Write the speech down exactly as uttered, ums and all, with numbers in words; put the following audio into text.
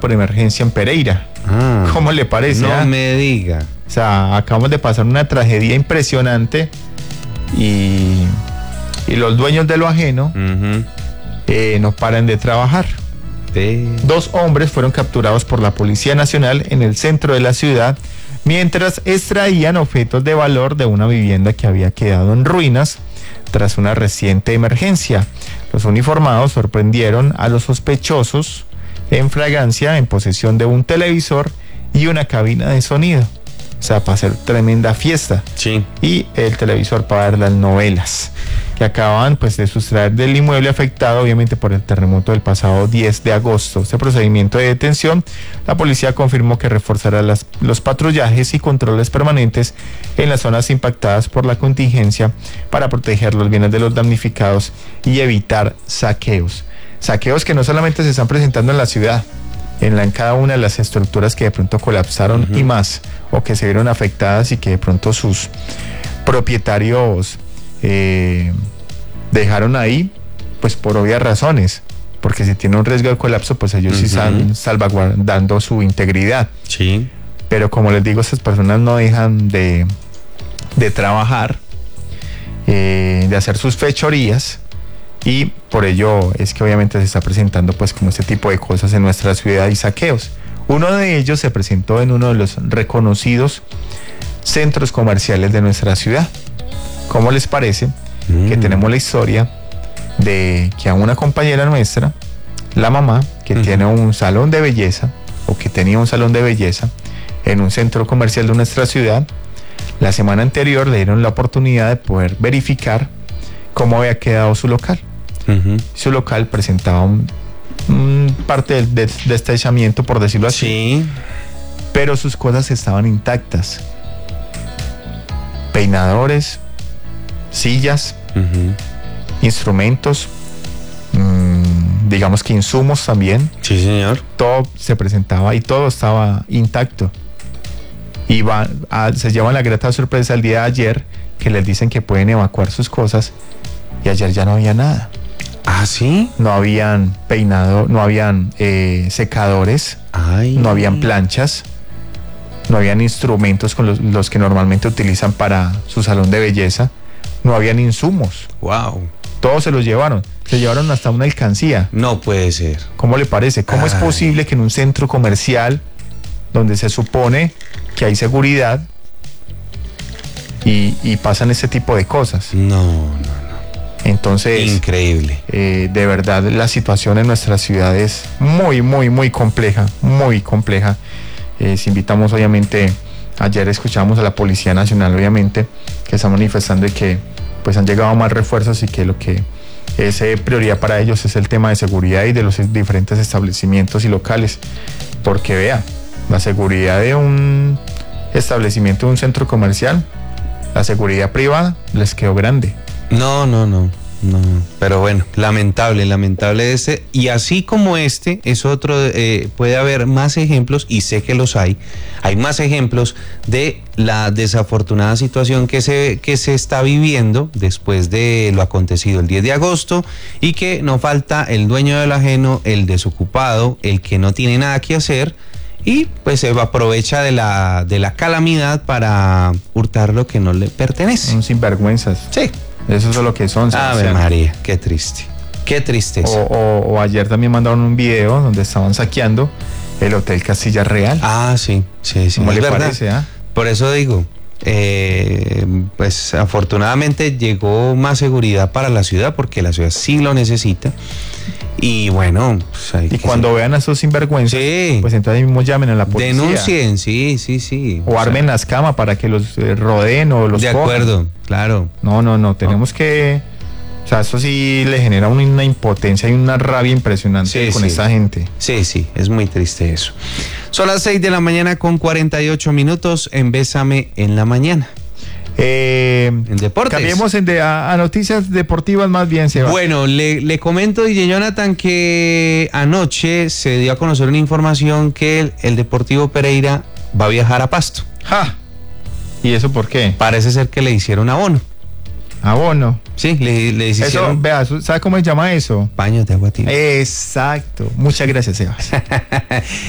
por emergencia en Pereira. Ah, ¿Cómo le parece? No ah? me diga. O sea, acabamos de pasar una tragedia impresionante y, y los dueños de lo ajeno Uh-huh. eh, no paran de trabajar. De... Dos hombres fueron capturados por la Policía Nacional en el centro de la ciudad mientras extraían objetos de valor de una vivienda que había quedado en ruinas tras una reciente emergencia. Los uniformados sorprendieron a los sospechosos en fragancia en posesión de un televisor y una cabina de sonido. O sea, para hacer tremenda fiesta. Sí. Y el televisor para ver las novelas que acaban pues de sustraer del inmueble afectado obviamente por el terremoto del pasado diez de agosto. Este procedimiento de detención, la policía confirmó que reforzará las, los patrullajes y controles permanentes en las zonas impactadas por la contingencia para proteger los bienes de los damnificados y evitar saqueos. Saqueos que no solamente se están presentando en la ciudad, en, la, en cada una de las estructuras que de pronto colapsaron uh-huh. y más, o que se vieron afectadas y que de pronto sus propietarios eh, dejaron ahí, pues por obvias razones, porque si tiene un riesgo de colapso, pues ellos uh-huh. sí están salvaguardando su integridad. Sí. Pero como les digo, estas personas no dejan de, de trabajar, eh, de hacer sus fechorías, y por ello es que obviamente se está presentando pues como este tipo de cosas en nuestra ciudad y saqueos. Uno de ellos se presentó en uno de los reconocidos centros comerciales de nuestra ciudad. ¿Cómo les parece mm. que tenemos la historia de que a una compañera nuestra, la mamá, que mm. tiene un salón de belleza, o que tenía un salón de belleza en un centro comercial de nuestra ciudad, la semana anterior le dieron la oportunidad de poder verificar cómo había quedado su local? Uh-huh. Su local presentaba un, un parte de, de, de estrechamiento, por decirlo así. Sí. Pero sus cosas estaban intactas. Peinadores, sillas, uh-huh. instrumentos, mmm, digamos que insumos también. Sí, señor. Todo se presentaba y todo estaba intacto. Y va a, se llevan la grata sorpresa el día de ayer que les dicen que pueden evacuar sus cosas, y ayer ya no había nada. ¿Ah, sí? No habían peinado, no habían eh, secadores, Ay. no habían planchas, no habían instrumentos con los, los que normalmente utilizan para su salón de belleza, no habían insumos. Wow. Todos se los llevaron, se llevaron hasta una alcancía. No puede ser. ¿Cómo le parece? ¿Cómo Ay. es posible que en un centro comercial donde se supone que hay seguridad y, y pasan este tipo de cosas? No, no, no. Entonces, increíble. Eh, de verdad, la situación en nuestra ciudad es muy, muy, muy compleja, muy compleja. Eh, si invitamos, obviamente, ayer escuchamos a la Policía Nacional, obviamente, que está manifestando de que pues han llegado más refuerzos y que lo que es eh, prioridad para ellos es el tema de seguridad y de los diferentes establecimientos y locales. Porque vea, la seguridad de un establecimiento, de un centro comercial, la seguridad privada les quedó grande. No, no, no, no, pero bueno, lamentable, lamentable este, y así como este es otro, eh, puede haber más ejemplos, y sé que los hay, hay más ejemplos de la desafortunada situación que se, que se está viviendo después de lo acontecido el diez de agosto, y que no falta el dueño del ajeno, el desocupado, el que no tiene nada que hacer, y pues se aprovecha de la, de la calamidad para hurtar lo que no le pertenece. Un sinvergüenzas. Sí. Eso es lo que son. Ave María, qué triste, qué tristeza. O, o, o ayer también mandaron un video donde estaban saqueando el Hotel Castilla Real. Ah, sí, sí, sí. ¿Cómo es le verdad. parece? ¿eh? Por eso digo, eh, pues afortunadamente llegó más seguridad para la ciudad, porque la ciudad sí lo necesita. Y bueno, pues hay y que cuando ser. vean a esos sinvergüenzas, sí. pues entonces mismo llamen a la policía. Denuncien, sí, sí, sí. O, o armen sea, las camas para que los eh, rodeen o los De cojan. acuerdo, claro. No, no, no, tenemos no. que... O sea, eso sí le genera una, una impotencia y una rabia impresionante sí, con sí. esta gente. Sí, sí, es muy triste eso. Son las seis de la mañana con cuarenta y ocho minutos en Bésame en la Mañana. Eh, en deportes. Cambiemos en de, a, a noticias deportivas más bien, Seba. Bueno, le, le comento, D J Jonathan, que anoche se dio a conocer una información que el, el Deportivo Pereira va a viajar a Pasto. ¡Ja! ¿Y eso por qué? Parece ser que le hicieron abono. ¿Abono? Sí, le, le hicieron... Eso, vea, ¿sabe cómo se llama eso? Paños de agua tibia. Exacto. Muchas gracias, Sebas.